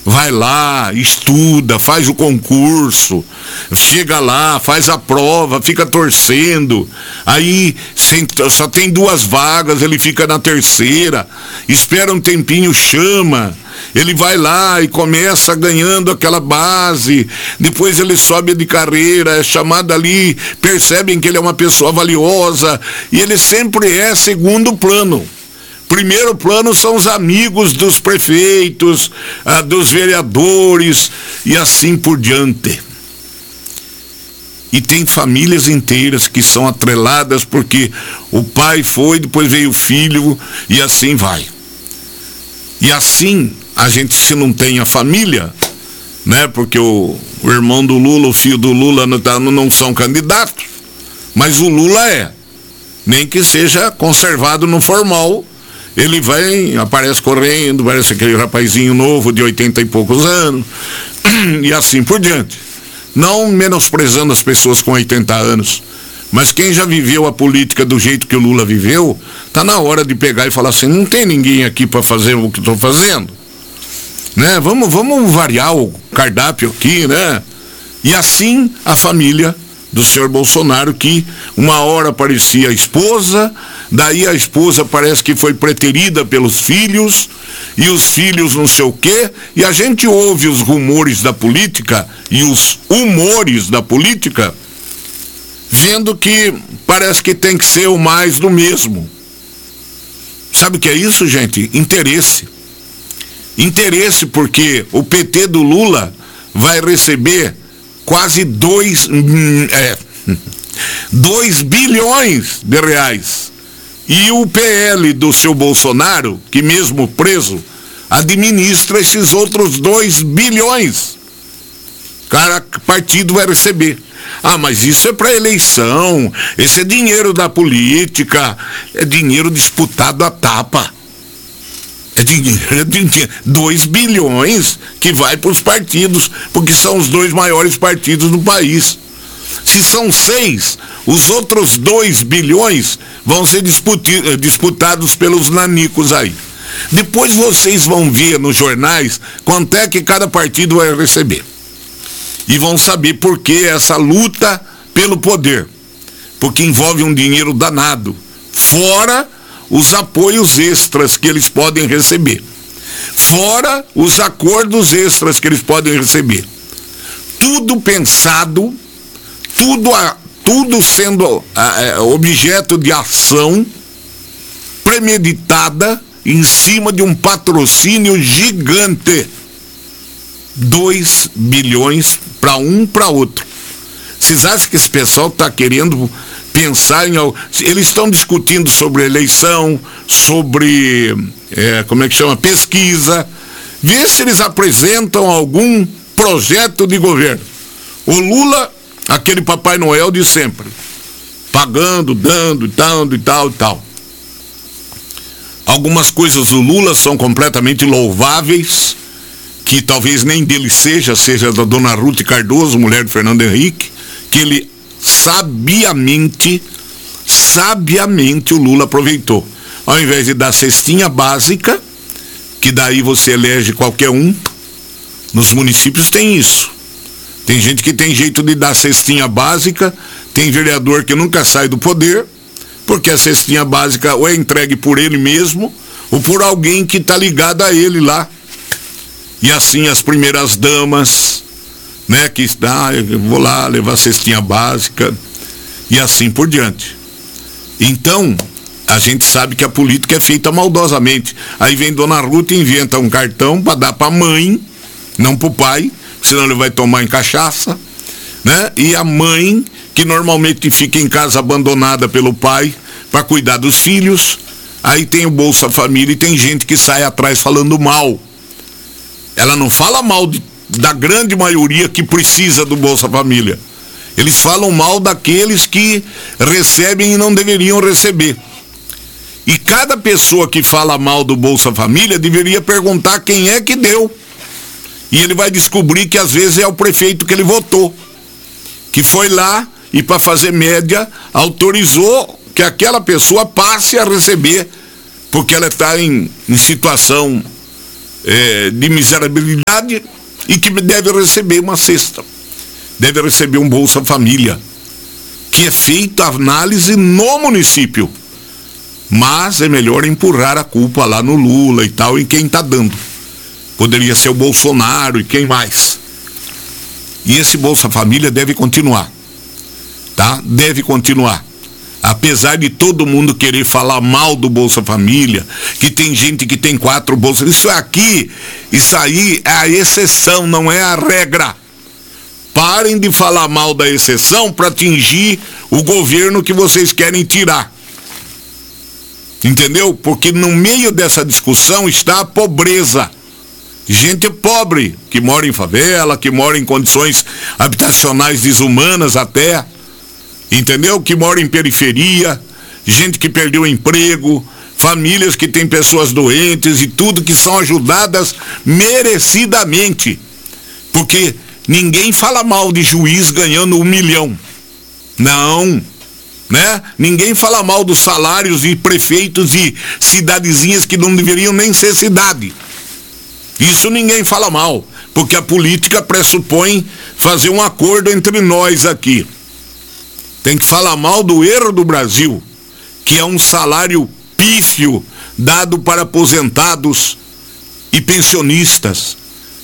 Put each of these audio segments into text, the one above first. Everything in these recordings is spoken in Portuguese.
vai lá, estuda, faz o concurso, chega lá, faz a prova, fica torcendo, aí só tem 2 vagas, ele fica na terceira, espera um tempinho, chama, ele vai lá e começa ganhando aquela base, depois ele sobe de carreira, é chamado ali, percebem que ele é uma pessoa valiosa, e ele sempre é segundo plano. Primeiro plano são os amigos dos prefeitos, dos vereadores e assim por diante. E tem famílias inteiras que são atreladas porque o pai foi, depois veio o filho e assim vai. E assim, a gente, se não tem a família, né? Porque o irmão do Lula, o filho do Lula não são candidatos, mas o Lula é. Nem que seja conservado no formal, ele vai, aparece correndo, parece aquele rapazinho novo de 80 e poucos anos, e assim por diante. Não menosprezando as pessoas com 80 anos, mas quem já viveu a política do jeito que o Lula viveu, tá na hora de pegar e falar assim, não tem ninguém aqui para fazer o que estou fazendo, né? Vamos variar o cardápio aqui, né? E assim a família do senhor Bolsonaro, que uma hora parecia a esposa, daí a esposa parece que foi preterida pelos filhos, e os filhos não sei o quê, e a gente ouve os rumores da política e os humores da política, vendo que parece que tem que ser o mais do mesmo. Sabe o que é isso, gente? Interesse. Interesse, porque o PT do Lula vai receber quase 2 bilhões de reais. E o PL do seu Bolsonaro, que mesmo preso, administra esses outros 2 bilhões. Cada partido vai receber. Ah, mas isso é para eleição, esse é dinheiro da política, é dinheiro disputado à tapa. É dinheiro, 2 bilhões que vai para os partidos, porque são os 2 maiores partidos do país. Se são 6, os outros 2 bilhões vão ser disputados pelos nanicos aí. Depois vocês vão ver nos jornais quanto é que cada partido vai receber. E vão saber por que essa luta pelo poder. Porque envolve um dinheiro danado. Fora os apoios extras que eles podem receber. Fora os acordos extras que eles podem receber. Tudo pensado, tudo sendo objeto de ação premeditada em cima de um patrocínio gigante. 2 bilhões para um, para outro. Vocês acham que esse pessoal está querendo pensar em algo? Eles estão discutindo sobre eleição, sobre, pesquisa. Vê se eles apresentam algum projeto de governo. O Lula, aquele Papai Noel de sempre, pagando, dando, e tal. Algumas coisas do Lula são completamente louváveis, que talvez nem dele seja da dona Ruth Cardoso, mulher de Fernando Henrique, que ele sabiamente o Lula aproveitou. Ao invés de dar cestinha básica, que daí você elege qualquer um, nos municípios tem isso. Tem gente que tem jeito de dar cestinha básica, tem vereador que nunca sai do poder, porque a cestinha básica ou é entregue por ele mesmo, ou por alguém que está ligado a ele lá. E assim as primeiras damas, né, que está, eu vou lá levar cestinha básica, e assim por diante. Então, a gente sabe que a política é feita maldosamente. Aí vem Dona Ruth e inventa um cartão para dar para a mãe, não para o pai, senão ele vai tomar em cachaça, né? E a mãe, que normalmente fica em casa abandonada pelo pai para cuidar dos filhos, aí tem o Bolsa Família e tem gente que sai atrás falando mal. Ela não fala mal da grande maioria que precisa do Bolsa Família. Eles falam mal daqueles que recebem e não deveriam receber. E cada pessoa que fala mal do Bolsa Família deveria perguntar quem é que deu. E ele vai descobrir que às vezes é o prefeito que ele votou, que foi lá e, para fazer média, autorizou que aquela pessoa passe a receber, porque ela está em situação de miserabilidade e que deve receber uma cesta, deve receber um Bolsa Família, que é feita a análise no município, mas é melhor empurrar a culpa lá no Lula e tal, em quem está dando. Poderia ser o Bolsonaro e quem mais. E esse Bolsa Família deve continuar, tá? Deve continuar. Apesar de todo mundo querer falar mal do Bolsa Família, que tem gente que tem 4 bolsas, isso aí é a exceção, não é a regra. Parem de falar mal da exceção para atingir o governo que vocês querem tirar. Entendeu? Porque no meio dessa discussão está a pobreza. Gente pobre, que mora em favela, que mora em condições habitacionais desumanas até, entendeu? Que mora em periferia, gente que perdeu emprego, famílias que têm pessoas doentes e tudo, que são ajudadas merecidamente. Porque ninguém fala mal de juiz ganhando 1 milhão. Não, né? Ninguém fala mal dos salários de prefeitos e cidadezinhas que não deveriam nem ser cidade. Isso ninguém fala mal, porque a política pressupõe fazer um acordo entre nós aqui. Tem que falar mal do erro do Brasil, que é um salário pífio dado para aposentados e pensionistas,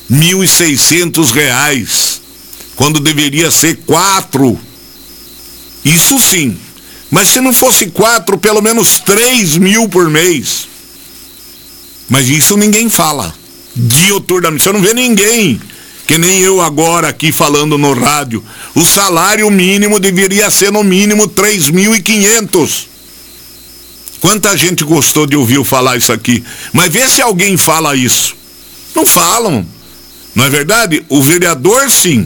R$1.600, quando deveria ser 4. Isso sim, mas se não fosse 4, pelo menos 3 mil por mês. Mas isso ninguém fala. Dioturnamente, você não vê ninguém, que nem eu agora aqui falando no rádio. O salário mínimo deveria ser no mínimo 3.500. Quanta gente gostou de ouvir eu falar isso aqui? Mas vê se alguém fala isso. Não falam, não é verdade? O vereador sim,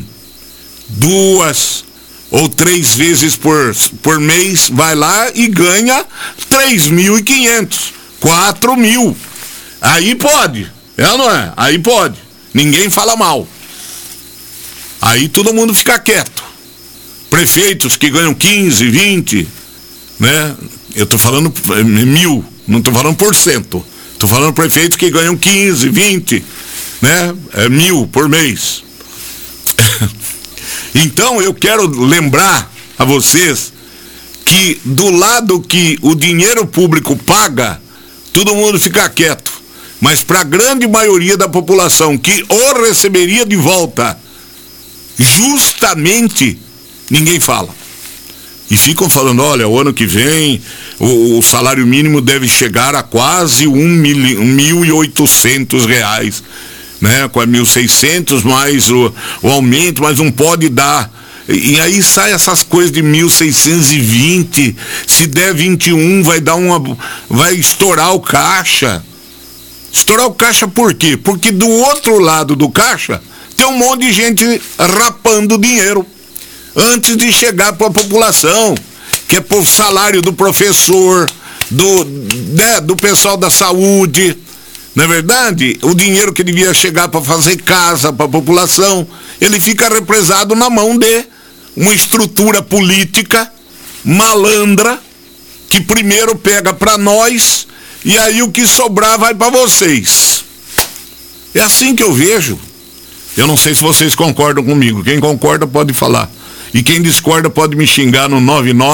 2 ou 3 vezes por mês vai lá e ganha 3.500, 4.000. Aí pode. É ou não é? Aí pode. Ninguém fala mal. Aí todo mundo fica quieto. Prefeitos que ganham 15, 20, né? Eu tô falando 1.000, não tô falando por cento. Tô falando prefeitos que ganham 15, 20, né? 1.000 por mês. Então eu quero lembrar a vocês que do lado que o dinheiro público paga, todo mundo fica quieto. Mas para a grande maioria da população que o receberia de volta, justamente, ninguém fala. E ficam falando, olha, o ano que vem o salário mínimo deve chegar a quase R$1.800, né? Com 1.600 mais o aumento, mas não pode dar. E aí sai essas coisas de 1.620, se der 21 vai estourar o caixa. Estourar o caixa por quê? Porque do outro lado do caixa tem um monte de gente rapando dinheiro antes de chegar para a população, que é por salário do professor, do pessoal da saúde. Não é verdade? O dinheiro que devia chegar para fazer casa para a população, ele fica represado na mão de uma estrutura política malandra, que primeiro pega para nós, e aí o que sobrar vai para vocês. É assim que eu vejo. Eu não sei se vocês concordam comigo. Quem concorda pode falar. E quem discorda pode me xingar no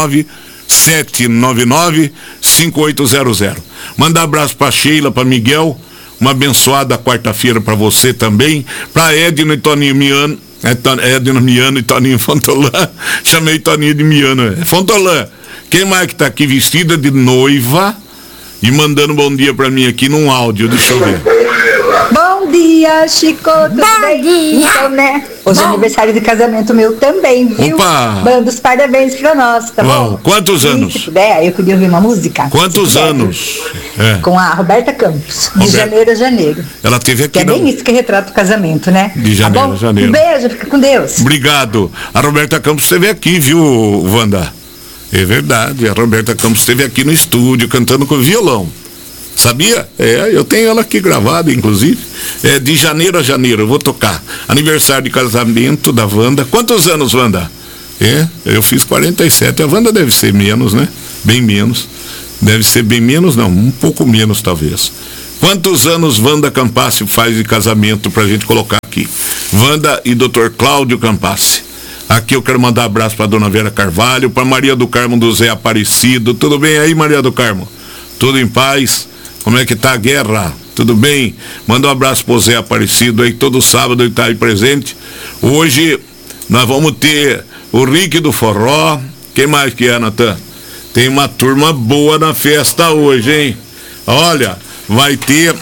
997995800. Mandar abraço para Sheila, para Miguel. Uma abençoada quarta-feira para você também. Para Edno e Toninho Miano. Edno Miano e Toninho Fontolã. Chamei Toninho de Miano. Fontolã. Quem mais que tá aqui vestida de noiva e mandando bom dia pra mim aqui num áudio? Deixa eu ver. Bom dia, Chico, tudo bem? Então, né? Hoje é aniversário de casamento meu também, viu? Opa! Manda os parabéns pra nós, tá bom? Quantos anos? Se puder, eu queria ouvir uma música. Quantos anos? Com a Roberta Campos, de janeiro a janeiro. Ela teve aqui. Que é bem isso que retrata o casamento, né? De janeiro tá a janeiro. Um beijo, fica com Deus. Obrigado. A Roberta Campos esteve aqui, viu, Wanda? É verdade, a Roberta Campos esteve aqui no estúdio cantando com violão. Sabia? Eu tenho ela aqui gravada, inclusive. De janeiro a janeiro, eu vou tocar. Aniversário de casamento da Wanda. Quantos anos, Wanda? Eu fiz 47. A Wanda deve ser menos, né? Bem menos. Deve ser bem menos, não, um pouco menos talvez. Quantos anos Wanda Campassi faz de casamento pra gente colocar aqui? Wanda e Dr. Cláudio Campassi. Aqui eu quero mandar um abraço pra Dona Vera Carvalho, pra Maria do Carmo do Zé Aparecido. Tudo bem aí, Maria do Carmo? Tudo em paz? Como é que tá a guerra? Tudo bem? Manda um abraço pro Zé Aparecido aí, todo sábado ele tá aí presente. Hoje nós vamos ter o Rick do Forró. Quem mais que é, Natan? Tem uma turma boa na festa hoje, hein? Olha, vai ter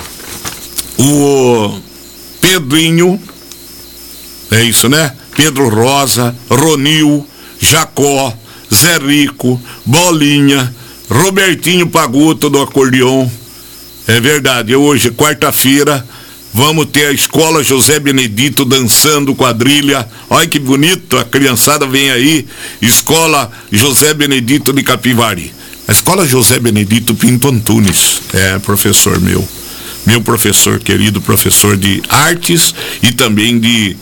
o Pedrinho, é isso, né? Pedro Rosa, Ronil, Jacó, Zé Rico, Bolinha, Robertinho Paguto do acordeon. É verdade, hoje, quarta-feira, vamos ter a Escola José Benedito dançando quadrilha. Olha que bonito, a criançada vem aí. Escola José Benedito de Capivari. A Escola José Benedito Pinto Antunes. É, professor meu professor querido, professor de artes e também de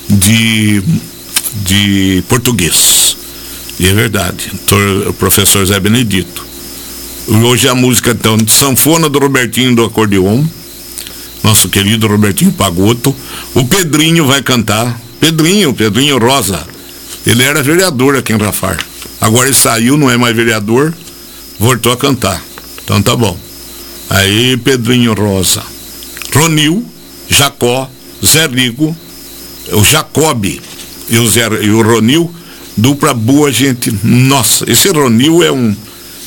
português. E é verdade, o professor Zé Benedito. Hoje a música, então, de sanfona do Robertinho do acordeon, nosso querido Robertinho Pagoto. O Pedrinho vai cantar. Pedrinho Rosa. Ele era vereador aqui em Rafar. Agora ele saiu, não é mais vereador, voltou a cantar. Então tá bom. Aí, Pedrinho Rosa. Ronil, Jacó, Zé Rigo, o Jacob e o Ronil, dupla boa, gente. Nossa, esse Ronil é um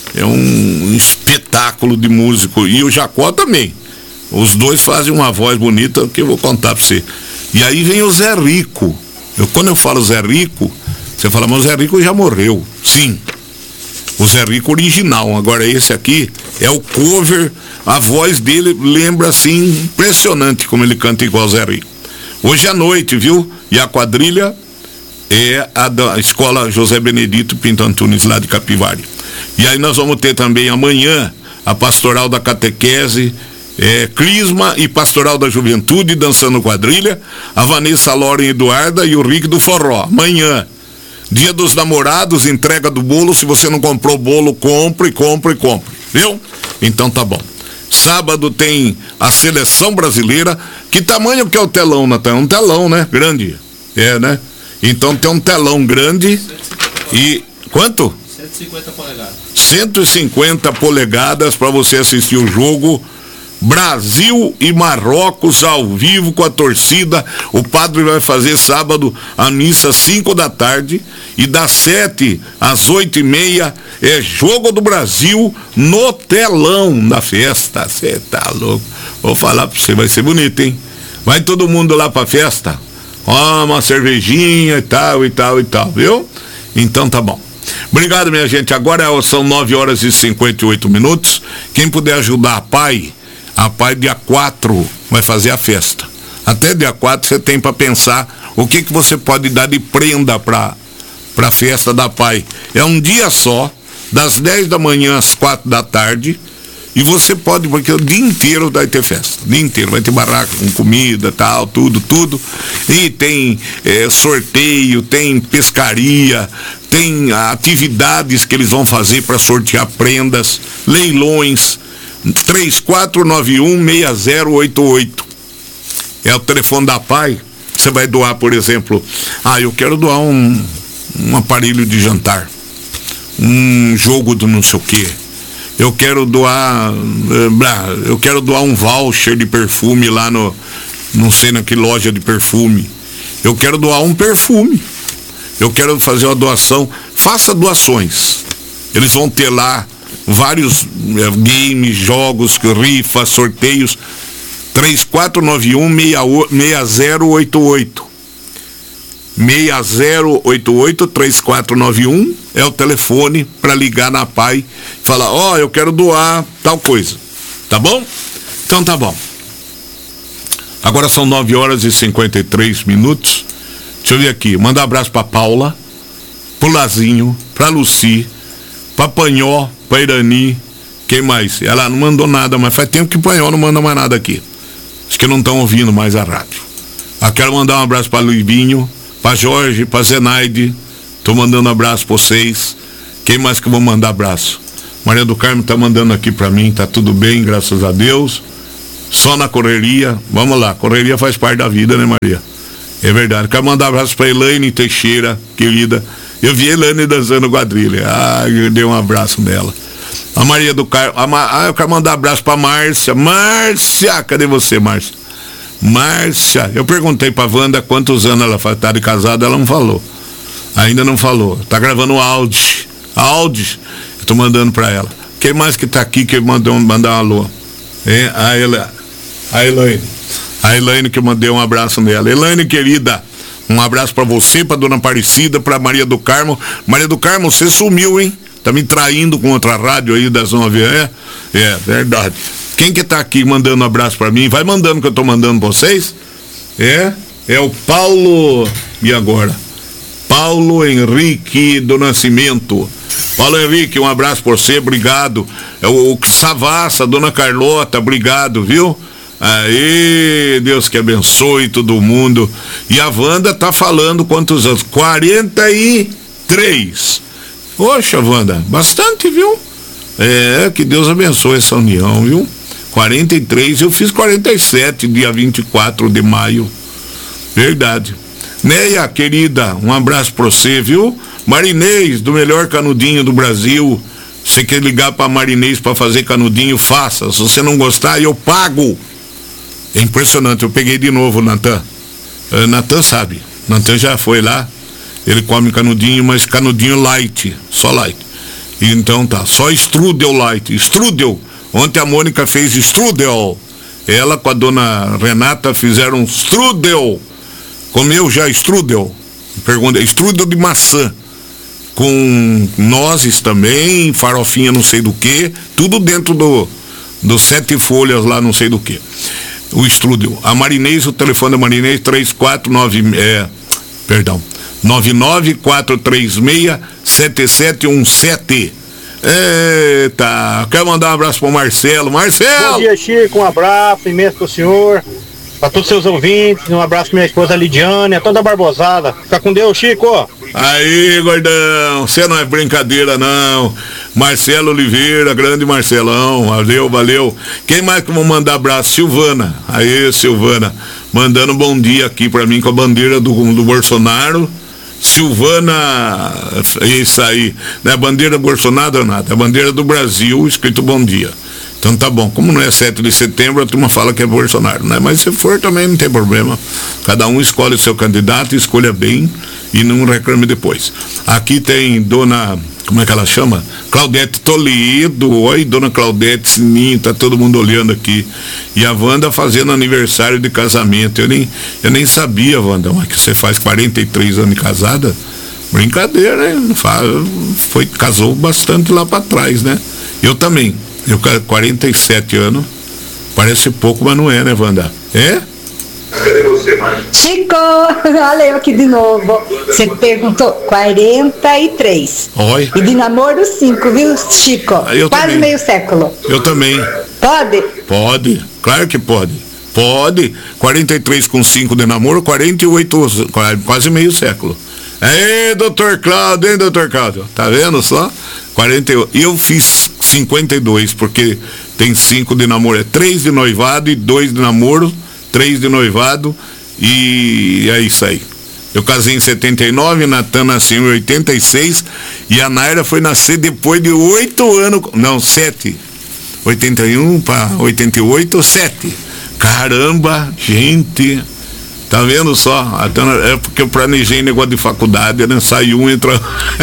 espetáculo de músico. E o Jacó também. Os dois fazem uma voz bonita que eu vou contar pra você. E aí vem o Zé Rico. Quando eu falo Zé Rico, você fala, mas o Zé Rico já morreu. Sim. O Zé Rico original. Agora esse aqui é o cover. A voz dele lembra assim, impressionante como ele canta igual o Zé Rico. Hoje à noite, viu? E a quadrilha é a da Escola José Benedito Pinto Antunes, lá de Capivari. E aí nós vamos ter também amanhã a Pastoral da Catequese, Crisma e Pastoral da Juventude dançando quadrilha, a Vanessa Loren Eduarda e o Rick do Forró. Amanhã, Dia dos Namorados, entrega do bolo. Se você não comprou bolo, compre, viu? Então tá bom. Sábado tem a Seleção Brasileira. Que tamanho que é o telão, Natan? Um telão, né? Grande. É, né? Então tem um telão grande. E quanto? 150 polegadas. 150 polegadas para você assistir o jogo. Brasil e Marrocos ao vivo com a torcida. O padre vai fazer sábado a missa 5 da tarde e das 7 às 8h30 é jogo do Brasil no telão da festa. Você tá louco? Vou falar pra você, vai ser bonito, hein? Vai todo mundo lá pra festa, uma cervejinha e tal, viu? Então tá bom. Obrigado, minha gente. Agora são 9h58. Quem puder ajudar a PAI dia 4 vai fazer a festa. Até dia 4 você tem para pensar o que você pode dar de prenda para a festa da PAI. É um dia só, das 10 da manhã às 4 da tarde, e você pode, porque o dia inteiro vai ter festa. O dia inteiro vai ter barraca com comida, tal, tudo. E tem sorteio, tem pescaria, tem atividades que eles vão fazer para sortear prendas, leilões. 3491-6088 é o telefone da PAI. Você vai doar, por exemplo, eu quero doar um aparelho de jantar, um jogo do não sei o que, eu quero doar um voucher de perfume lá não sei na que loja de perfume, eu quero doar um perfume, eu quero fazer uma doação. Faça doações, eles vão ter lá vários games, jogos, rifas, sorteios. 3491-6088 3491 é o telefone para ligar na PAI e falar, eu quero doar tal coisa, tá bom? Então tá bom. Agora são 9h53. Deixa eu ver aqui, mandar um abraço pra Paula, pro Lazinho, pra Luci, pra Panhó, pra Irani. Quem mais? Ela não mandou nada, mas faz tempo que o Panhó não manda mais nada aqui. Acho que não estão ouvindo mais a rádio. Quero mandar um abraço pra Luivinho, pra Jorge, pra Zenaide. Tô mandando um abraço pra vocês. Quem mais que eu vou mandar abraço? Maria do Carmo tá mandando aqui pra mim, tá tudo bem, graças a Deus. só na correria. Vamos lá, correria faz parte da vida, né, Maria? É verdade. Quero mandar um abraço pra Elaine Teixeira, querida. Eu vi a Elaine dançando quadrilha. Eu dei um abraço nela. A Maria do Carmo. Eu quero mandar um abraço pra Márcia. Márcia! Cadê você, Márcia? Márcia! Eu perguntei pra Wanda quantos anos ela faz. Tá de casada, ela não falou. Ainda não falou. Tá gravando o áudio. Eu tô mandando pra ela. Quem mais que tá aqui que mandar um alô? A Elaine. A Elaine que eu mandei um abraço nela. Elaine, querida, um abraço pra você, pra Dona Aparecida, pra Maria do Carmo. Maria do Carmo, você sumiu, hein? Tá me traindo com outra rádio aí das 9. É verdade. Quem que tá aqui mandando um abraço pra mim? Vai mandando que eu tô mandando pra vocês. É o Paulo. E agora? Paulo Henrique do Nascimento. Paulo Henrique, um abraço por você, obrigado. O Savassa, Dona Carlota, obrigado, viu? Aí, Deus que abençoe todo mundo. E a Wanda tá falando quantos anos? 43. Poxa, Wanda, bastante, viu? Que Deus abençoe essa união, viu? 43, eu fiz 47, dia 24 de maio. Verdade. Neia, querida, um abraço pra você, viu? Marinês, do melhor canudinho do Brasil. Você quer ligar pra Marinês pra fazer canudinho, faça. Se você não gostar, eu pago. É impressionante, eu peguei de novo o Natan. Natan sabe, Natan já foi lá. Ele come canudinho, mas canudinho light, só light. E então tá, só strudel light, strudel. Ontem a Mônica fez strudel. Ela com a Dona Renata fizeram strudel. Comeu já strudel? Pergunta, strudel de maçã. Com nozes também, farofinha não sei do que, tudo dentro do 7 folhas lá, não sei do que. O strudel. A Marinês, o telefone da Marinês, 99436-7717. Eita, quero mandar um abraço pro Marcelo. Marcelo! Bom dia, Chico, um abraço imenso pro senhor, pra todos os seus ouvintes, um abraço pra minha esposa Lidiane, a toda a Barbosada. Fica com Deus, Chico! Aí, gordão, você não é brincadeira, não. Marcelo Oliveira, grande Marcelão, valeu. Quem mais que eu vou mandar abraço? Silvana. Aí, Silvana, mandando um bom dia aqui pra mim com a bandeira do Bolsonaro. Silvana, isso aí, não é a bandeira do Bolsonaro, nada, é a bandeira do Brasil, escrito bom dia. Então tá bom, como não é 7 de setembro, a turma fala que é Bolsonaro, né? Mas se for também não tem problema. Cada um escolhe o seu candidato, escolha bem e não reclame depois. Aqui tem Dona, como é que ela chama? Claudete Toledo. Oi, Dona Claudete Sininho, tá todo mundo olhando aqui. E a Wanda fazendo aniversário de casamento. Eu nem sabia, Wanda, mas que você faz 43 anos de casada. Brincadeira, né? Casou bastante lá pra trás, né? Eu também. Eu 47 anos. Parece pouco, mas não é, né, Wanda? É? Cadê você, Marcos? Chico, olha eu aqui de novo. Você perguntou 43. Oi. E de namoro 5, viu, Chico? Quase também. Meio século. Eu também. Pode? Pode, claro que pode. Pode. 43 com 5 de namoro, 48, quase meio século. Ei, doutor Cláudio, hein, doutor Cláudio? Tá vendo só? 48. Eu fiz 52, porque tem 5 de namoro. É 3 de noivado e 2 de namoro, 3 de noivado, e é isso aí. Eu casei em 79, Natan nasceu em 86, e a Naira foi nascer depois de 8 anos, não, 7. 81 para 88, 7. Caramba, gente... Tá vendo só? É porque eu planejei negócio de faculdade, né? Sai um, entra...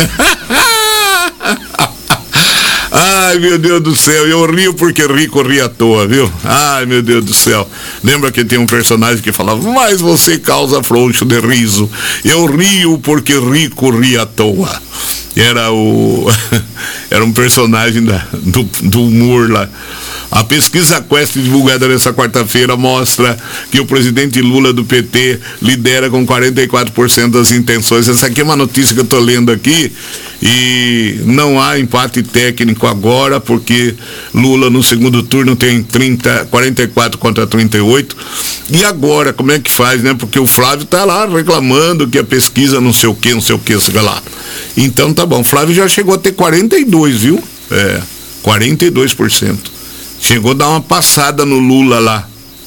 Ai, meu Deus do céu, eu rio porque rico ri à toa, viu? Ai, meu Deus do céu. Lembra que tem um personagem que falava, mas você causa frouxo de riso. Eu rio porque rico ri à toa. Era um personagem do humor lá. A pesquisa Quest divulgada nessa quarta-feira mostra que o presidente Lula do PT lidera com 44% das intenções. Essa aqui é uma notícia que eu estou lendo aqui, e não há empate técnico agora, porque Lula no segundo turno tem 44 contra 38. E agora, como é que faz, né? Porque o Flávio está lá reclamando que a pesquisa não sei o que, sei lá. Então tá bom, Flávio já chegou a ter 42, viu? 42%. Chegou a dar uma passada no Lula lá.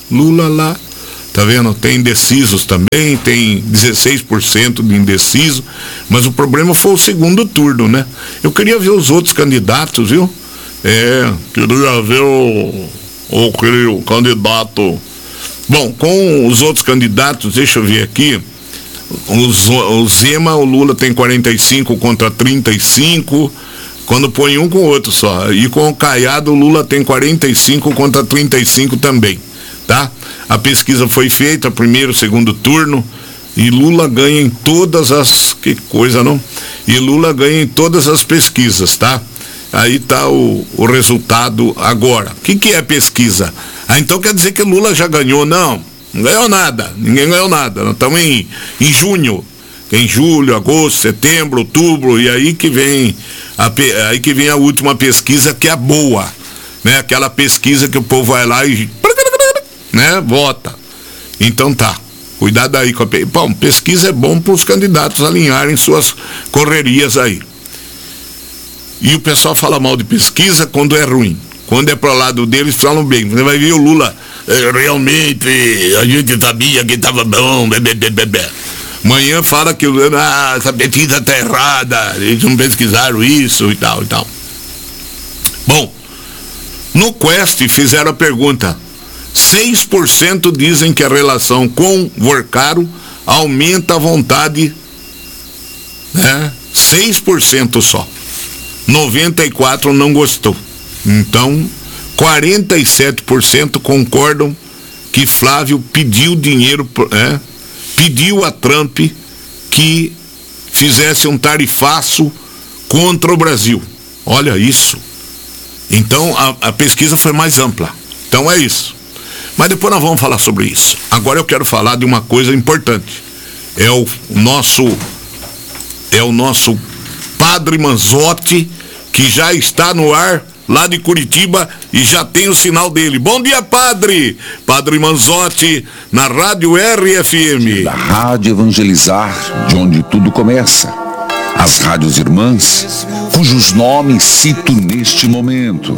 Lula lá. Tá vendo? Tem indecisos também, tem 16% de indeciso, mas o problema foi o segundo turno, né? Eu queria ver os outros candidatos, viu? Queria ver o candidato. Bom, com os outros candidatos, deixa eu ver aqui. O Zema, o Lula tem 45 contra 35, quando põe um com o outro só. E com o Caiado, o Lula tem 45 contra 35 também, tá? A pesquisa foi feita, primeiro, segundo turno, e Lula ganha em todas as... Que coisa, não? E Lula ganha em todas as pesquisas, tá? Aí tá o resultado agora. O que é pesquisa? Então quer dizer que Lula já ganhou? Não ganhou nada, ninguém ganhou nada. Nós estamos em junho, em julho, agosto, setembro, outubro, e aí que vem a última pesquisa, que é a boa, né? Aquela pesquisa que o povo vai lá e, né, vota. Então tá, cuidado aí com a bom, pesquisa é bom para os candidatos alinharem suas correrias aí. E o pessoal fala mal de pesquisa quando é ruim. Quando é pro lado deles, falam bem. Você vai ver o Lula, realmente, a gente sabia que estava bom, Amanhã fala que essa pesquisa está errada, eles não pesquisaram isso e tal e tal. Bom, no Quest fizeram a pergunta. 6% dizem que a relação com Vorcaro aumenta a vontade, né? 6% só. 94% não gostou. Então, 47% concordam que Flávio pediu dinheiro, pediu a Trump que fizesse um tarifaço contra o Brasil. Olha isso. Então, a pesquisa foi mais ampla. Então é isso. Mas depois nós vamos falar sobre isso. Agora eu quero falar de uma coisa importante. É o nosso Padre Manzotti, que já está no ar lá de Curitiba e já tem o sinal dele. Bom dia, padre! Padre Manzotti, na Rádio RFM. Da Rádio Evangelizar, de onde tudo começa. As rádios irmãs, cujos nomes cito neste momento.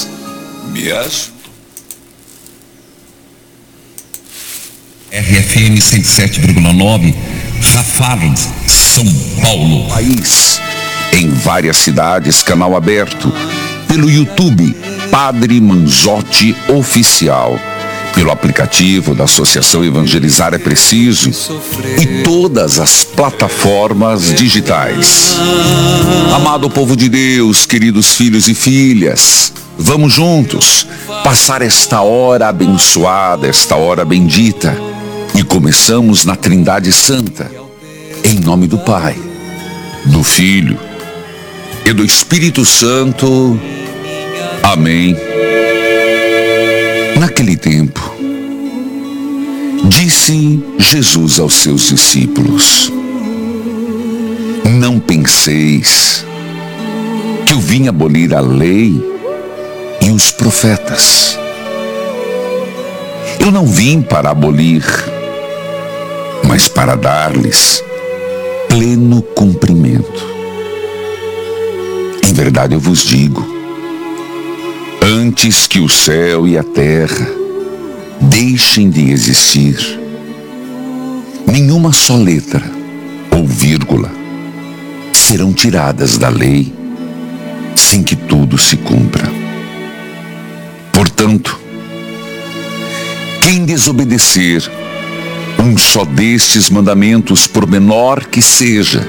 RFM 107,9, Rafale, São Paulo. País, em várias cidades, canal aberto. Pelo YouTube, Padre Manzotti Oficial. Pelo aplicativo da Associação Evangelizar é Preciso. E todas as plataformas digitais. Amado povo de Deus, queridos filhos e filhas, vamos juntos passar esta hora abençoada, esta hora bendita. E começamos na Trindade Santa, em nome do Pai, do Filho e do Espírito Santo. Amém. Naquele tempo, disse Jesus aos seus discípulos: não penseis que eu vim abolir a lei e os profetas. Eu não vim para abolir, mas para dar-lhes pleno cumprimento. Em verdade eu vos digo, antes que o céu e a terra deixem de existir, nenhuma só letra ou vírgula serão tiradas da lei sem que tudo se cumpra. Portanto, quem desobedecer um só destes mandamentos, por menor que seja,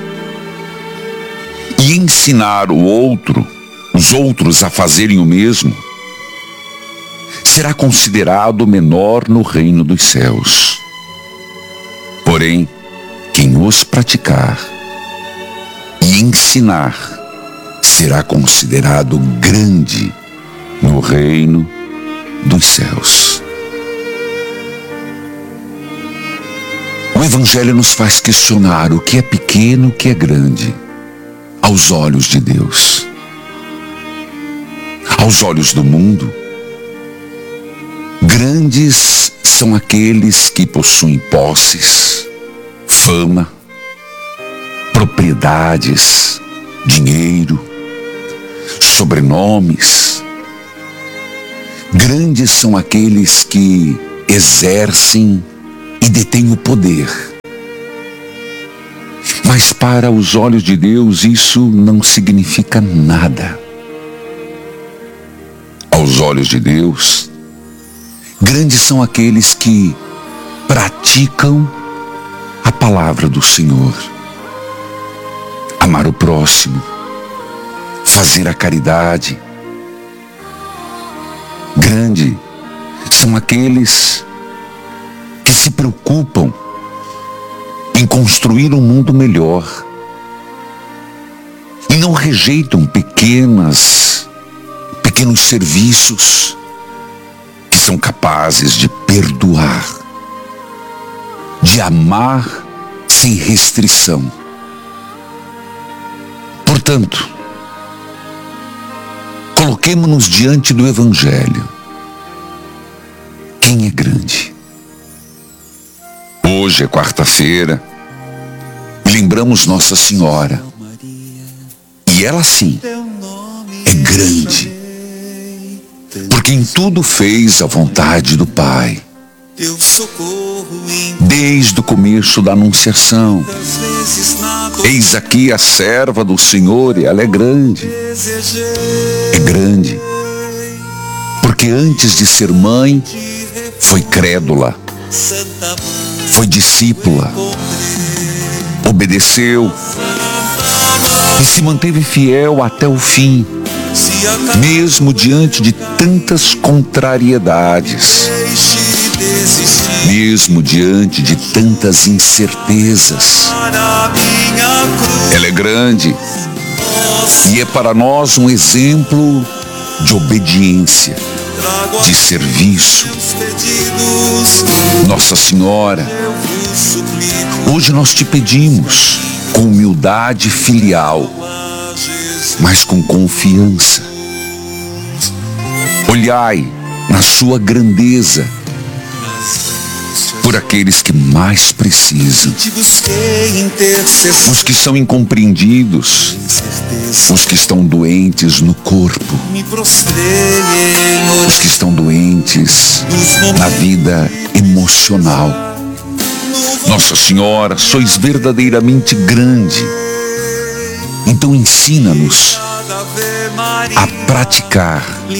e ensinar os outros a fazerem o mesmo, será considerado menor no reino dos céus. Porém, quem os praticar e ensinar será considerado grande no reino dos céus. O Evangelho nos faz questionar o que é pequeno, o que é grande, aos olhos de Deus. Aos olhos do mundo, grandes são aqueles que possuem posses, fama, propriedades, dinheiro, sobrenomes. Grandes são aqueles que exercem e detêm o poder. Mas para os olhos de Deus isso não significa nada. Aos olhos de Deus, grandes são aqueles que praticam a palavra do Senhor. Amar o próximo, fazer a caridade. Grande são aqueles que se preocupam em construir um mundo melhor e não rejeitam pequenos serviços que são capazes de perdoar, de amar sem restrição. Portanto, coloquemo-nos diante do Evangelho. Quem é grande? Hoje é quarta-feira e lembramos Nossa Senhora. E ela sim é grande, porque em tudo fez a vontade do Pai. Desde o começo da Anunciação. Eis aqui a serva do Senhor e ela é grande. É grande, porque antes de ser mãe, foi crédula, foi discípula, obedeceu e se manteve fiel até o fim, mesmo diante de tantas contrariedades, mesmo diante de tantas incertezas. Ela é grande e é para nós um exemplo de obediência, de serviço. Nossa Senhora, hoje nós te pedimos com humildade filial, mas com confiança. Olhai na sua grandeza por aqueles que mais precisam, os que são incompreendidos, os que estão doentes no corpo, os que estão doentes na vida emocional. Nossa Senhora, sois verdadeiramente grande. Então ensina-nos a praticar